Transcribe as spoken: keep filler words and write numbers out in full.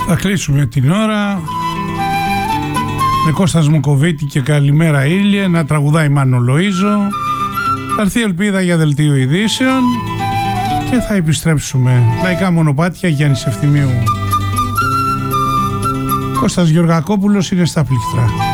Θα κλείσουμε την ώρα με Κώστας Μοκοβίτη και Καλημέρα Ήλιε να τραγουδάει Μάνο Λοΐζο. Θα έρθει Ελπίδα για δελτίο ειδήσεων και θα επιστρέψουμε. Λαϊκά μονοπάτια, Γιάννης Ευθυμίου. Κώστας Γεωργακόπουλος είναι στα πλήκτρα.